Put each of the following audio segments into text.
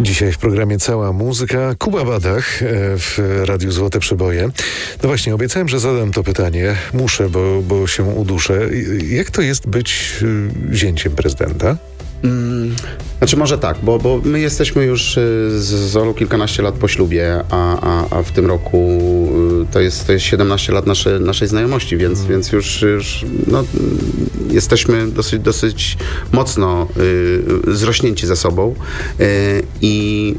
Dzisiaj w programie Cała Muzyka Kuba Badach w Radiu Złote Przeboje. No właśnie, obiecałem, że zadam to pytanie. Muszę, bo się uduszę. Jak to jest być zięciem prezydenta? Znaczy może tak, bo my jesteśmy już z Olą kilkanaście lat po ślubie, a w tym roku to jest 17 lat naszej znajomości, więc już no, jesteśmy dosyć mocno zrośnięci ze sobą i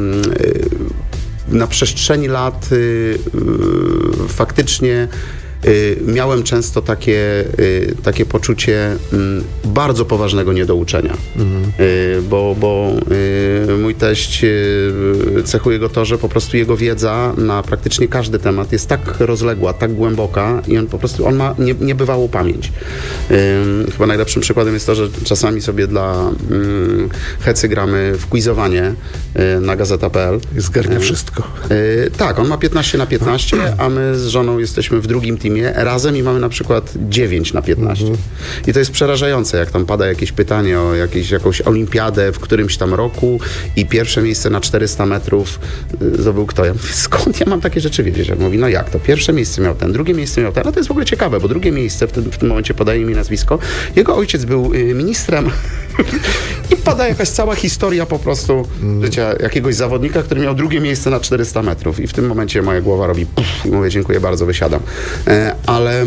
na przestrzeni lat faktycznie miałem często takie poczucie bardzo poważnego niedouczenia, bo mój teść cechuje go to, że po prostu jego wiedza na praktycznie każdy temat jest tak rozległa, tak głęboka i on ma niebywałą pamięć. Chyba najlepszym przykładem jest to, że czasami sobie dla hecy gramy w quizowanie na gazeta.pl. Zgarnia wszystko. Tak, on ma 15/15, a my z żoną jesteśmy w drugim teamie razem i mamy na przykład 9/15. I to jest przerażające, jak tam pada jakieś pytanie o jakąś olimpiadę w którymś tam roku i pierwsze miejsce na 400 metrów zdobył kto? Ja mówię, skąd ja mam takie rzeczy wiedzieć? On mówi, no jak to? Pierwsze miejsce miał ten, drugie miejsce miał ten. No to jest w ogóle ciekawe, bo drugie miejsce, w tym momencie podaje mi nazwisko, jego ojciec był ministrem i pada jakaś cała historia po prostu życia jakiegoś zawodnika, który miał drugie miejsce na 400 metrów. I w tym momencie moja głowa robi i mówię, dziękuję bardzo, wysiadam. Ale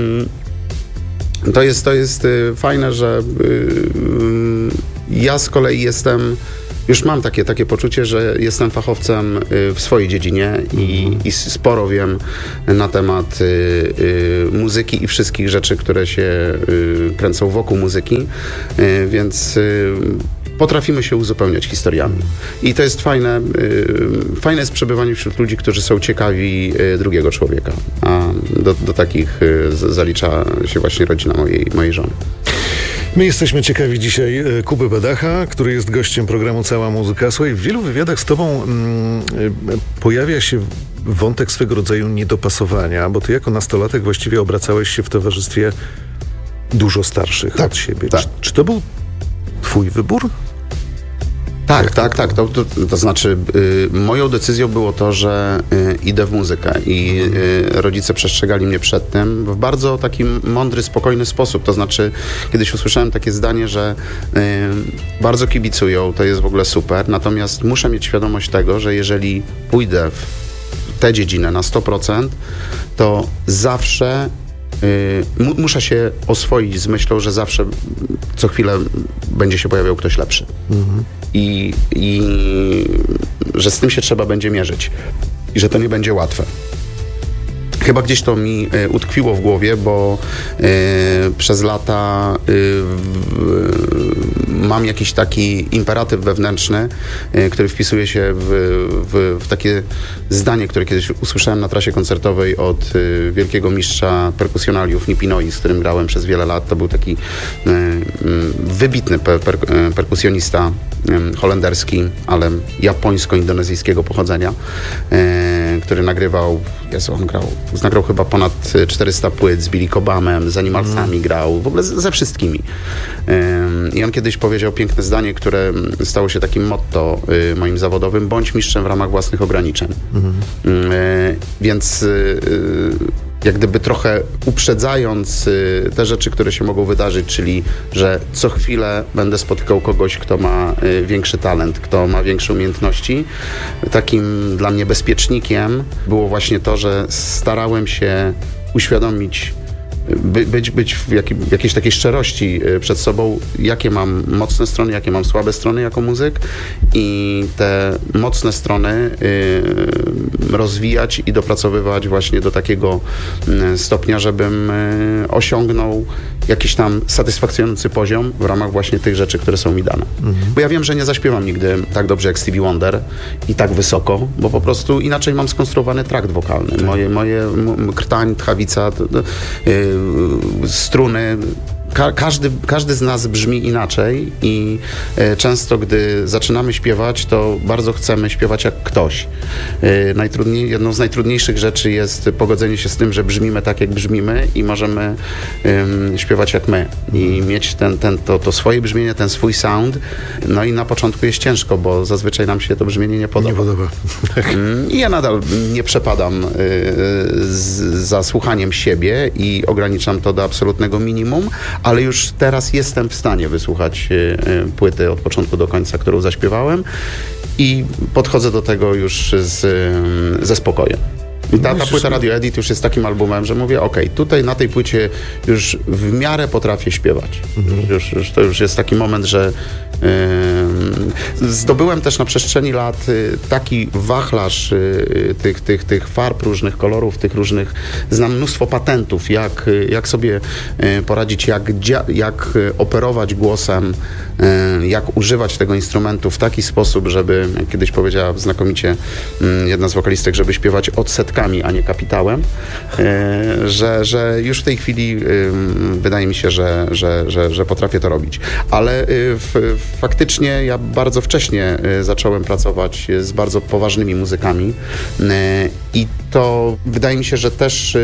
to jest fajne, że ja z kolei już mam takie poczucie, że jestem fachowcem w swojej dziedzinie i sporo wiem na temat muzyki i wszystkich rzeczy, które się kręcą wokół muzyki, więc potrafimy się uzupełniać historiami. I to jest fajne. Fajne jest przebywanie wśród ludzi, którzy są ciekawi drugiego człowieka. A do takich zalicza się właśnie rodzina mojej żony. My jesteśmy ciekawi dzisiaj Kuby Badacha, który jest gościem programu Cała Muzyka. Słuchaj, w wielu wywiadach z tobą pojawia się wątek swego rodzaju niedopasowania, bo ty jako nastolatek właściwie obracałeś się w towarzystwie dużo starszych od siebie. Tak. Czy to był twój wybór? Tak. To znaczy, moją decyzją było to, że idę w muzykę i rodzice przestrzegali mnie przed tym w bardzo taki mądry, spokojny sposób. To znaczy, kiedyś usłyszałem takie zdanie, że bardzo kibicują, to jest w ogóle super, natomiast muszę mieć świadomość tego, że jeżeli pójdę w tę dziedzinę na 100%, to zawsze muszę się oswoić z myślą, że zawsze co chwilę będzie się pojawiał ktoś lepszy. I że z tym się trzeba będzie mierzyć. I że to nie będzie łatwe. Chyba gdzieś to mi utkwiło w głowie, bo przez lata mam jakiś taki imperatyw wewnętrzny, który wpisuje się w takie zdanie, które kiedyś usłyszałem na trasie koncertowej od wielkiego mistrza perkusjonaliów Nipinoi, z którym grałem przez wiele lat. To był taki wybitny perkusjonista holenderski, ale japońsko-indonezyjskiego pochodzenia, który nagrywał, nagrał chyba ponad 400 płyt z Billy Cobhamem, z Animalsami grał, w ogóle ze wszystkimi. I on kiedyś powiedział piękne zdanie, które stało się takim motto moim zawodowym: bądź mistrzem w ramach własnych ograniczeń. Więc jak gdyby trochę uprzedzając te rzeczy, które się mogą wydarzyć, czyli że co chwilę będę spotykał kogoś, kto ma większy talent, kto ma większe umiejętności. Takim dla mnie bezpiecznikiem było właśnie to, że starałem się uświadomić, być w jakiejś takiej szczerości przed sobą, jakie mam mocne strony, jakie mam słabe strony jako muzyk i te mocne strony rozwijać i dopracowywać właśnie do takiego stopnia, żebym osiągnął jakiś tam satysfakcjonujący poziom w ramach właśnie tych rzeczy, które są mi dane. Bo ja wiem, że nie zaśpiewam nigdy tak dobrze jak Stevie Wonder i tak wysoko, bo po prostu inaczej mam skonstruowany trakt wokalny. Moje krtań, tchawica, struny każdy z nas brzmi inaczej i często, gdy zaczynamy śpiewać, to bardzo chcemy śpiewać jak ktoś. Jedną z najtrudniejszych rzeczy jest pogodzenie się z tym, że brzmimy tak, jak brzmimy i możemy śpiewać jak my i mieć to swoje brzmienie, ten swój sound. No i na początku jest ciężko, bo zazwyczaj nam się to brzmienie nie podoba. Nie podoba. I ja nadal nie przepadam za słuchaniem siebie i ograniczam to do absolutnego minimum, ale już teraz jestem w stanie wysłuchać płyty od początku do końca, którą zaśpiewałem i podchodzę do tego już ze spokojem. I ta płyta Radio Edit już jest takim albumem, że mówię, okej, tutaj na tej płycie już w miarę potrafię śpiewać. To już jest taki moment, że zdobyłem też na przestrzeni lat taki wachlarz tych farb różnych kolorów, tych różnych, znam mnóstwo patentów, jak sobie poradzić, jak operować głosem, jak używać tego instrumentu w taki sposób, żeby, jak kiedyś powiedziała znakomicie jedna z wokalistek, żeby śpiewać odsetkami, a nie kapitałem, że już w tej chwili wydaje mi się, że potrafię to robić. Ale faktycznie ja bardzo wcześnie zacząłem pracować z bardzo poważnymi muzykami i to wydaje mi się, że też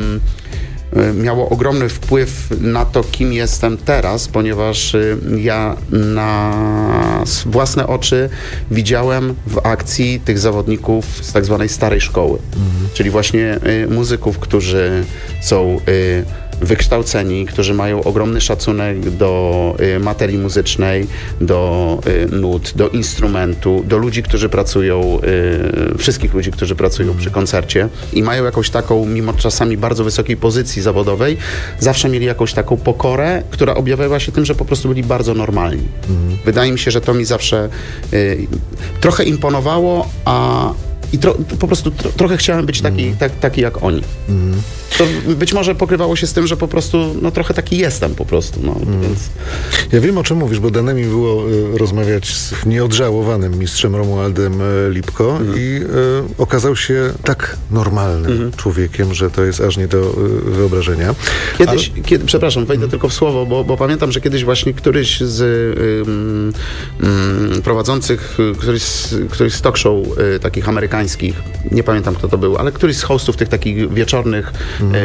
miało ogromny wpływ na to, kim jestem teraz, ponieważ ja na własne oczy widziałem w akcji tych zawodników z tak zwanej starej szkoły, czyli właśnie muzyków, którzy są wykształceni, którzy mają ogromny szacunek do materii muzycznej, do nut, do instrumentu, do ludzi, którzy pracują, wszystkich ludzi, którzy pracują przy koncercie i mają jakąś taką, mimo czasami bardzo wysokiej pozycji zawodowej, zawsze mieli jakąś taką pokorę, która objawiała się tym, że po prostu byli bardzo normalni. Wydaje mi się, że to mi zawsze trochę imponowało, i po prostu trochę chciałem być taki jak oni. To być może pokrywało się z tym, że po prostu, trochę taki jestem po prostu. Więc... Ja wiem, o czym mówisz, bo dane mi było rozmawiać z nieodżałowanym mistrzem Romualdem Lipko i okazał się tak normalnym człowiekiem, że to jest aż nie do wyobrażenia. Przepraszam, wejdę tylko w słowo, bo pamiętam, że kiedyś właśnie któryś z prowadzących, któryś z talk show takich amerykańskich, nie pamiętam kto to był, ale któryś z hostów tych takich wieczornych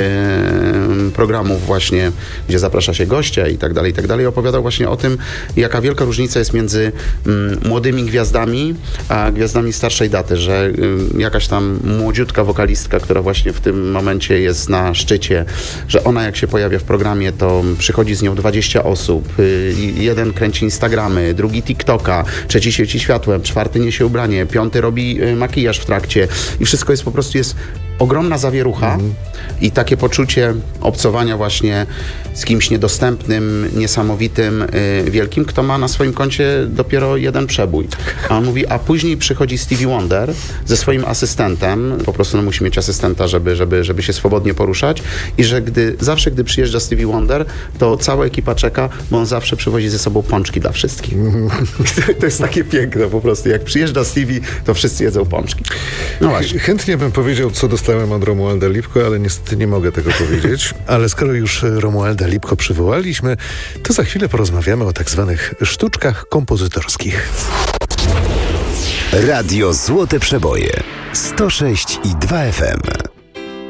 programów właśnie, gdzie zaprasza się gościa i tak dalej, opowiadał właśnie o tym, jaka wielka różnica jest między młodymi gwiazdami, a gwiazdami starszej daty, że jakaś tam młodziutka wokalistka, która właśnie w tym momencie jest na szczycie, że ona jak się pojawia w programie, to przychodzi z nią 20 osób, jeden kręci Instagramy, drugi TikToka, trzeci świeci światłem, czwarty niesie ubranie, piąty robi makijaż w trakcie i wszystko jest po prostu ogromna zawierucha i takie poczucie obcowania właśnie z kimś niedostępnym, niesamowitym, wielkim, kto ma na swoim koncie dopiero jeden przebój. A on mówi, a później przychodzi Stevie Wonder ze swoim asystentem, po prostu musi mieć asystenta, żeby się swobodnie poruszać i że zawsze gdy przyjeżdża Stevie Wonder, to cała ekipa czeka, bo on zawsze przywozi ze sobą pączki dla wszystkich. To jest takie piękne po prostu. Jak przyjeżdża Stevie, to wszyscy jedzą pączki. No właśnie. Chętnie bym powiedział, co dostałem od Romualda Lipko, ale niestety nie mogę tego powiedzieć. Ale skoro już Romualda Lipko przywołaliśmy, to za chwilę porozmawiamy o tak zwanych sztuczkach kompozytorskich. Radio Złote Przeboje 106,2 FM.